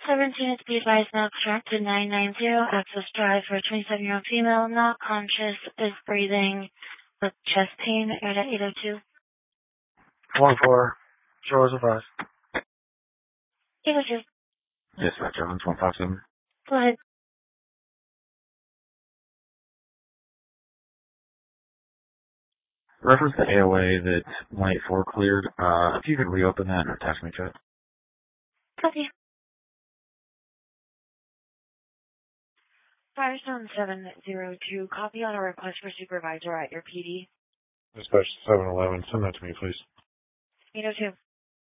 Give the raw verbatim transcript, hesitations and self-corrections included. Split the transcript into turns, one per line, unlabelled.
seventeen is be advised now extracted nine nine zero, access drive for a twenty-seven-year-old female, not conscious, is breathing with chest pain, aired at eight oh two.
one four, shores of us.
eight oh two.
Dispatch Evans one five seven.
Go ahead.
Reference the A O A that one eight four cleared. Uh, if you could reopen that and attach me to it.
Copy. Firestone seven zero two, copy on a request for supervisor at your P D.
Dispatch seven eleven, send that to me, please.
eight oh two.